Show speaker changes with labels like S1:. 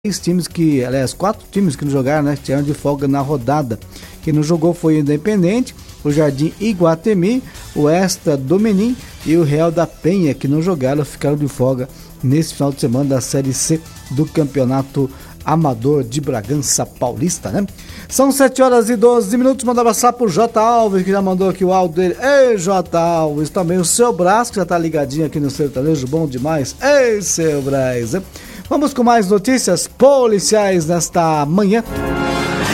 S1: quatro times que não jogaram, né? Tiveram de folga na rodada. Quem não jogou foi o Independente, o Jardim Iguatemi, o Extra do Menin e o Real da Penha, que não jogaram, ficaram de folga nesse final de semana da Série C do Campeonato Amador de Bragança Paulista, né? São 7h12, manda abraçar pro J. Alves, que já mandou aqui o áudio dele. Ei, J. Alves, também o seu Brás, que já tá ligadinho aqui no sertanejo, bom demais. Ei, seu Brás, né? Vamos com mais notícias policiais nesta manhã.